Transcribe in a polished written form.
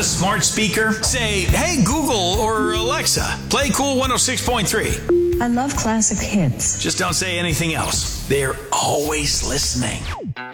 a smart speaker? Say, hey Google or Alexa, play Cool 106.3. I love classic hits. Just don't say anything else. They're always listening.